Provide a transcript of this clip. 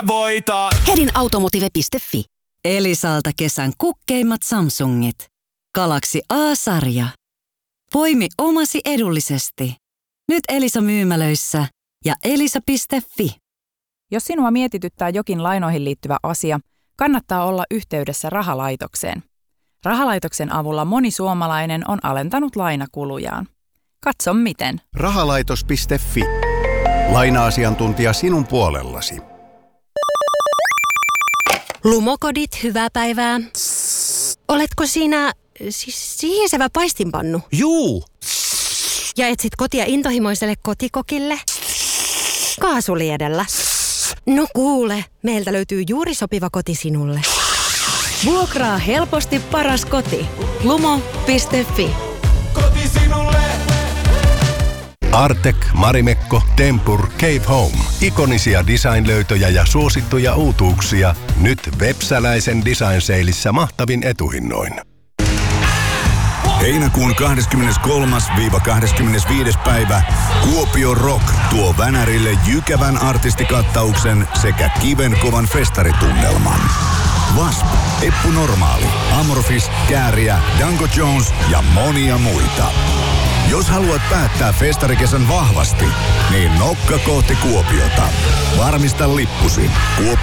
voita. Hedin automotive.fi. Elisalta kesän kukkeimmat Samsungit. Galaxy A-sarja. Poimi omasi edullisesti. Nyt Elisa myymälöissä ja elisa.fi. Jos sinua mietityttää jokin lainoihin liittyvä asia, kannattaa olla yhteydessä Rahalaitokseen. Rahalaitoksen avulla moni suomalainen on alentanut lainakulujaan. Katso miten. Rahalaitos.fi. Laina-asiantuntija sinun puolellasi. Lumokodit, hyvää päivää. Oletko sinä sihisevä paistinpannu? Juu. Ja etsit kotia intohimoiselle kotikokille? Kaasuliedellä. No kuule, meiltä löytyy juuri sopiva koti sinulle. Vuokraa helposti paras koti. Lumo.fi. Koti sinulle. Artek, Marimekko, Tempur, Cave Home. Ikonisia design-löytöjä ja suosittuja uutuuksia. Nyt Vepsäläisen design-seilissä mahtavin etuhinnoin. Heinäkuun 23-25. päivä Kuopio Rock tuo Vänärille jykevän artistikattauksen sekä kivenkovan festaritunnelman. Wasp, Eppu Normaali, Amorphis, Kääriä, Danko Jones ja monia muita. Jos haluat päättää festarikesän vahvasti, niin nokka kohti Kuopiota. Varmista lippusi.